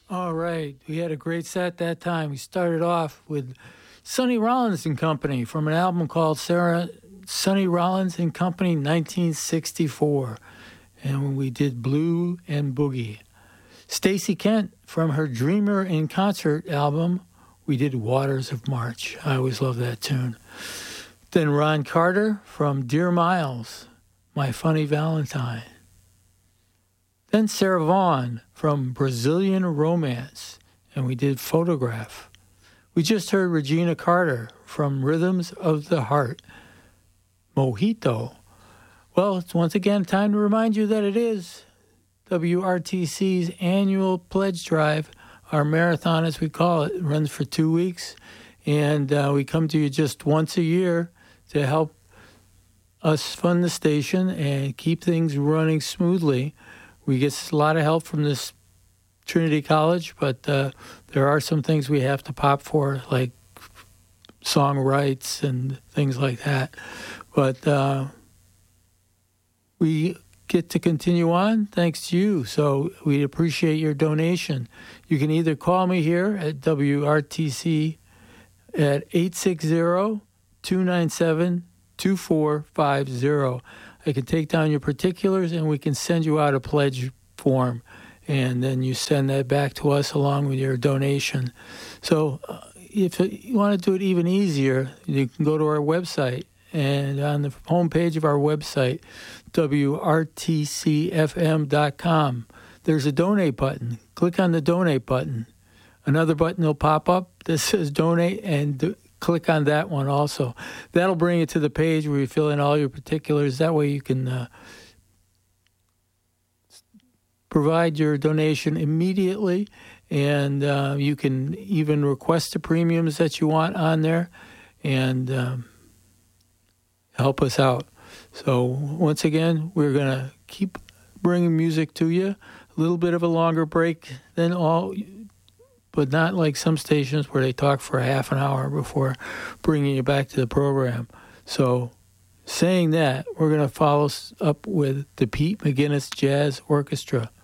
All right. We had a great set that time. We started off with Sonny Rollins and Company from an album called Sonny Rollins and Company 1964. And we did Blue and Boogie. Stacey Kent from her Dreamer in Concert album, we did Waters of March. I always love that tune. Then Ron Carter from Dear Miles, My Funny Valentine. Then Sarah Vaughan from Brazilian Romance, and we did Photograph. We just heard Regina Carter from Rhythms of the Heart, Mojito. Well, it's once again time to remind you that it is WRTC's annual pledge drive, our marathon as we call it. It runs for 2 weeks, and we come to you just once a year to help us fund the station and keep things running smoothly. We get a lot of help from this Trinity College, but there are some things we have to pop for, like song rights and things like that. But we get to continue on thanks to you, so we appreciate your donation. You can either call me here at WRTC at 860-297-2450. I can take down your particulars and we can send you out a pledge form, and then you send that back to us along with your donation. So if you want to do it even easier, you can go to our website, and on the homepage of our website, WRTCFM.com, there's a donate button. Click on the donate button. Another button will pop up that says donate, and click on that one also. That'll bring you to the page where you fill in all your particulars. That way you can provide your donation immediately, and you can even request the premiums that you want on there and help us out. So once again, we're going to keep bringing music to you. A little bit of a longer break than all, but not like some stations where they talk for a half an hour before bringing you back to the program. So saying that, we're going to follow up with the Pete McGinnis Jazz Orchestra.